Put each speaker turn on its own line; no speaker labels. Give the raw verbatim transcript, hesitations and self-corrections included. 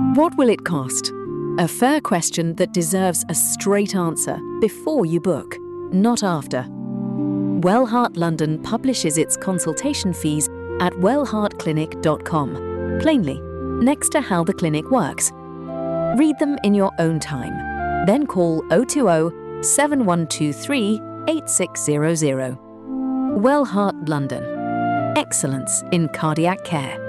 What will it cost? A fair question that deserves a straight answer before you book, not after. Wellheart London publishes its consultation fees at wellheart clinic dot com, plainly, next to how the clinic works. Read them in your own time. Then call oh two oh, seven one two three, eight six zero zero. Wellheart London. Excellence in cardiac care.